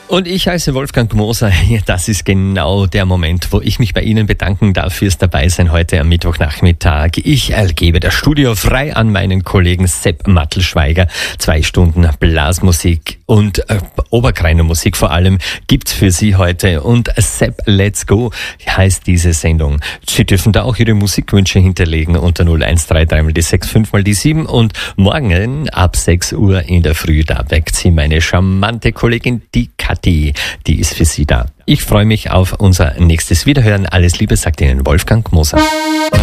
Und ich heiße Wolfgang Moser. Das ist genau der Moment, wo ich mich bei Ihnen bedanken darf fürs Dabeisein heute am Mittwochnachmittag. Ich gebe das Studio frei an meinen Kollegen Sepp Mattelschweiger. 2 Stunden Blasmusik und Oberkreiner-Musik vor allem gibt's für Sie heute. Und Sepp, let's go heißt diese Sendung. Sie dürfen da auch Ihre Musikwünsche hinterlegen unter 0133 mal die 6, 5 mal die 7. Und morgen ab 6 Uhr in der Früh, da weckt Sie meine charmante Kollegin, die Kathi. Die ist für Sie da. Ich freue mich auf unser nächstes Wiederhören. Alles Liebe, sagt Ihnen Wolfgang Moser.